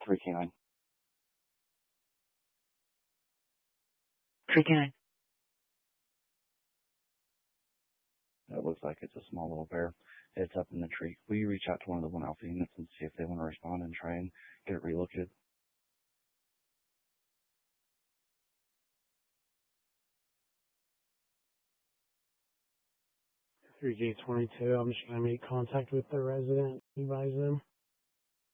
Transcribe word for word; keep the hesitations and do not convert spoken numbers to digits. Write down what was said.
three K nine. three K nine. It looks like it's a small little bear. It's up in the tree. Will you reach out to one of the one alpha units and see if they want to respond and try and get it relocated? three G twenty-two, I'm just going to make contact with the resident, advise them.